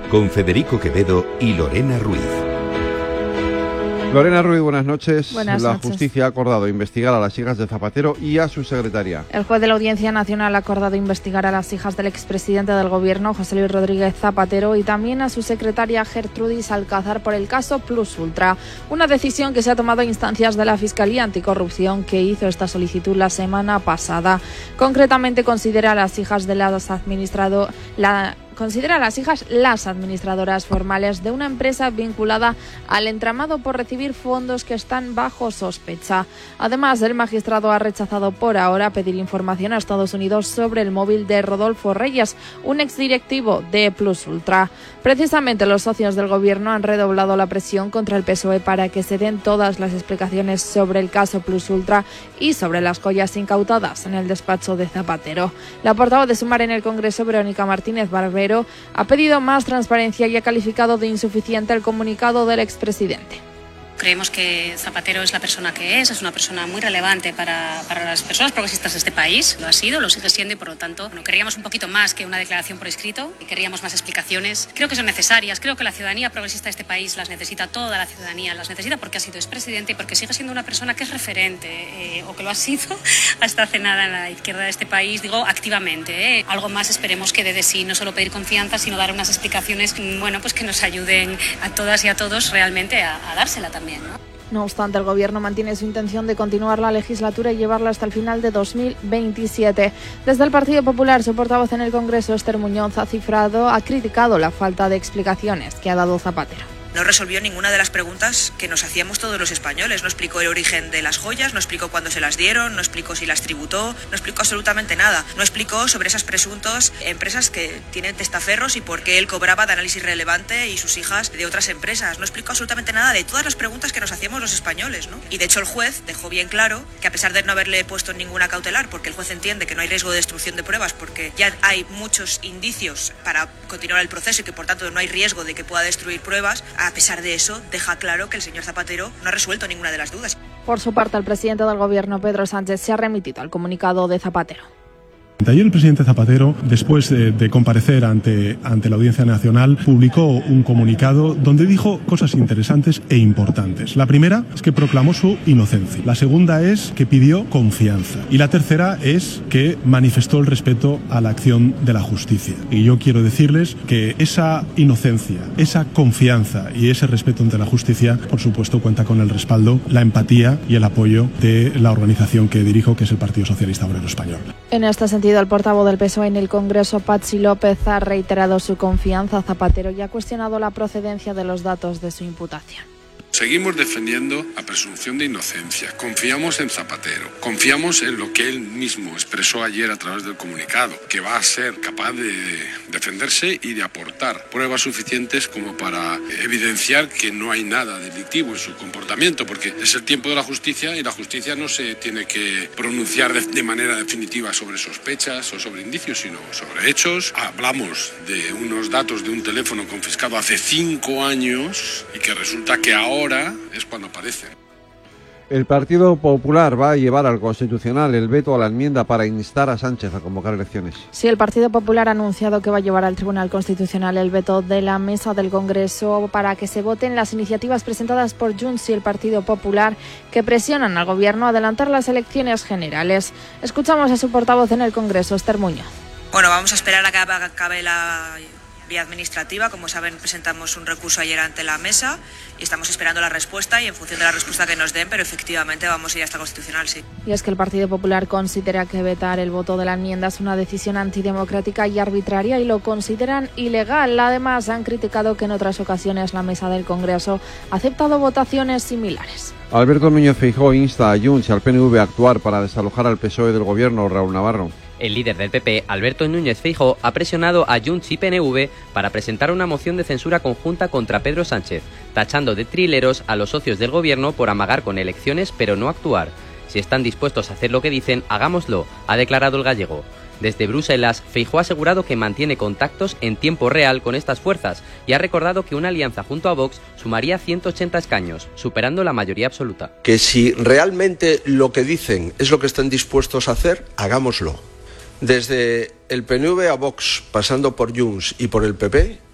con Federico Quevedo y Lorena Ruiz. Lorena Ruiz, buenas noches. Buenas noches. La justicia ha acordado investigar a las hijas de Zapatero y a su secretaria. El juez de la Audiencia Nacional ha acordado investigar a las hijas del expresidente del Gobierno, José Luis Rodríguez Zapatero, y también a su secretaria Gertrudis Alcázar por el caso Plus Ultra. Una decisión que se ha tomado a instancias de la Fiscalía Anticorrupción, que hizo esta solicitud la semana pasada. Concretamente considera a las hijas de las administradoras formales de una empresa vinculada al entramado por recibir fondos que están bajo sospecha. Además, el magistrado ha rechazado por ahora pedir información a Estados Unidos sobre el móvil de Rodolfo Reyes, un exdirectivo de Plus Ultra. Precisamente los socios del Gobierno han redoblado la presión contra el PSOE para que se den todas las explicaciones sobre el caso Plus Ultra y sobre las joyas incautadas en el despacho de Zapatero. La portavoz de Sumar en el Congreso, Verónica Martínez Barbero, ha pedido más transparencia y ha calificado de insuficiente el comunicado del expresidente. Creemos que Zapatero es la persona que es una persona muy relevante para las personas progresistas de este país. Lo ha sido, lo sigue siendo y por lo tanto querríamos un poquito más que una declaración por escrito y querríamos más explicaciones. Creo que son necesarias, creo que la ciudadanía progresista de este país las necesita, toda la ciudadanía las necesita porque ha sido expresidente y porque sigue siendo una persona que es referente o que lo ha sido hasta hace nada en la izquierda de este país, digo activamente. Algo más esperemos que dé de sí, no solo pedir confianza, sino dar unas explicaciones pues que nos ayuden a todas y a todos realmente a dársela también. No obstante, el Gobierno mantiene su intención de continuar la legislatura y llevarla hasta el final de 2027. Desde el Partido Popular, su portavoz en el Congreso, Esther Muñoz, ha criticado la falta de explicaciones que ha dado Zapatero. No resolvió ninguna de las preguntas que nos hacíamos todos los españoles. No explicó el origen de las joyas, no explicó cuándo se las dieron, no explicó si las tributó, no explicó absolutamente nada. No explicó sobre esas presuntas empresas que tienen testaferros y por qué él cobraba de análisis relevante y sus hijas de otras empresas. No explicó absolutamente nada de todas las preguntas que nos hacíamos los españoles, ¿no? Y de hecho el juez dejó bien claro que a pesar de no haberle puesto ninguna cautelar, porque el juez entiende que no hay riesgo de destrucción de pruebas, porque ya hay muchos indicios para continuar el proceso y que por tanto no hay riesgo de que pueda destruir pruebas, a pesar de eso, deja claro que el señor Zapatero no ha resuelto ninguna de las dudas. Por su parte, el presidente del Gobierno, Pedro Sánchez, se ha remitido al comunicado de Zapatero. Ayer el presidente Zapatero, después de comparecer ante la Audiencia Nacional, publicó un comunicado donde dijo cosas interesantes e importantes. La primera es que proclamó su inocencia. La segunda es que pidió confianza. Y la tercera es que manifestó el respeto a la acción de la justicia. Y yo quiero decirles que esa inocencia, esa confianza y ese respeto ante la justicia, por supuesto, cuenta con el respaldo, la empatía y el apoyo de la organización que dirijo, que es el Partido Socialista Obrero Español. En este sentido, el portavoz del PSOE en el Congreso, Patxi López, ha reiterado su confianza a Zapatero y ha cuestionado la procedencia de los datos de su imputación. Seguimos defendiendo la presunción de inocencia. Confiamos en Zapatero. Confiamos en lo que él mismo expresó ayer a través del comunicado, que va a ser capaz de defenderse y de aportar pruebas suficientes como para evidenciar que no hay nada delictivo en su comportamiento, porque es el tiempo de la justicia y la justicia no se tiene que pronunciar de manera definitiva sobre sospechas o sobre indicios, sino sobre hechos. Hablamos de unos datos de un teléfono confiscado hace 5 años y que resulta que ahora es cuando aparecen. El Partido Popular va a llevar al Constitucional el veto a la enmienda para instar a Sánchez a convocar elecciones. Sí, el Partido Popular ha anunciado que va a llevar al Tribunal Constitucional el veto de la mesa del Congreso para que se voten las iniciativas presentadas por Junts y el Partido Popular que presionan al Gobierno a adelantar las elecciones generales. Escuchamos a su portavoz en el Congreso, Esther Muñoz. Bueno, vamos a esperar a que acabe la vía administrativa. Como saben, presentamos un recurso ayer ante la mesa y estamos esperando la respuesta y en función de la respuesta que nos den, pero efectivamente vamos a ir hasta Constitucional, sí. Y es que el Partido Popular considera que vetar el voto de la enmienda es una decisión antidemocrática y arbitraria y lo consideran ilegal. Además, han criticado que en otras ocasiones la mesa del Congreso ha aceptado votaciones similares. Alberto Núñez Feijóo insta a Junts y al PNV a actuar para desalojar al PSOE del Gobierno. Raúl Navarro. El líder del PP, Alberto Núñez Feijóo, ha presionado a Junts y PNV para presentar una moción de censura conjunta contra Pedro Sánchez, tachando de trileros a los socios del gobierno por amagar con elecciones pero no actuar. Si están dispuestos a hacer lo que dicen, hagámoslo, ha declarado el gallego. Desde Bruselas, Feijóo ha asegurado que mantiene contactos en tiempo real con estas fuerzas y ha recordado que una alianza junto a Vox sumaría 180 escaños, superando la mayoría absoluta. Que si realmente lo que dicen es lo que están dispuestos a hacer, hagámoslo. Desde el PNV a Vox, pasando por Junts y por el PP,